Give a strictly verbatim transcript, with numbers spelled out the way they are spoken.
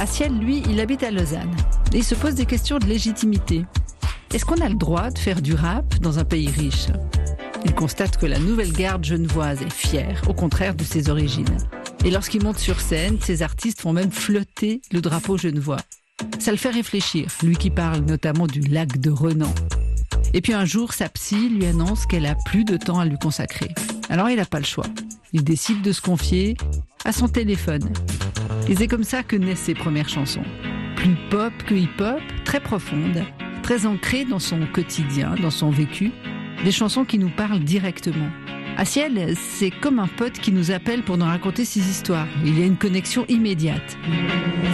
Aciel, lui, il habite à Lausanne. Et il se pose des questions de légitimité. Est-ce qu'on a le droit de faire du rap dans un pays riche ? Il constate que la nouvelle garde genevoise est fière, au contraire de ses origines. Et lorsqu'il monte sur scène, ces artistes font même flotter le drapeau genevois. Ça le fait réfléchir, lui qui parle notamment du lac de Renan. Et puis un jour, sa psy lui annonce qu'elle a plus de temps à lui consacrer. Alors il n'a pas le choix. Il décide de se confier à son téléphone. Et c'est comme ça que naissent ses premières chansons. Plus pop que hip-hop, très profondes, très ancrées dans son quotidien, dans son vécu. Des chansons qui nous parlent directement. Aciel, c'est comme un pote qui nous appelle pour nous raconter ses histoires. Il y a une connexion immédiate.